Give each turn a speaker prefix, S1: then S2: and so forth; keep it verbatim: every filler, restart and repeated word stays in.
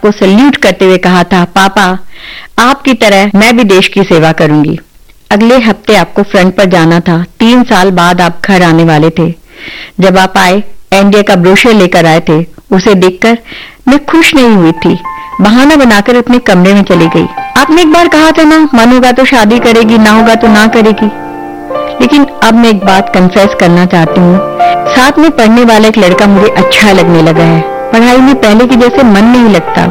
S1: आपको सल्यूट करते हुए कहा था, पापा आपकी तरह मैं भी देश की सेवा करूंगी। अगले हफ्ते आपको फ्रंट पर जाना था। तीन साल बाद आप घर आने वाले थे। जब आप आए, एनडीए का ब्रोशर लेकर आए थे। उसे देखकर मैं खुश नहीं हुई थी। बहाना बनाकर अपने कमरे में चली गई। आपने एक बार कहा था ना, मन होगा तो शादी करेगी, ना होगा तो ना करेगी। लेकिन अब मैं एक बात कन्फेस करना चाहती हूँ, साथ में पढ़ने वाला एक लड़का मुझे अच्छा लगने लगा है। पढ़ाई में पहले की जैसे मन नहीं लगता।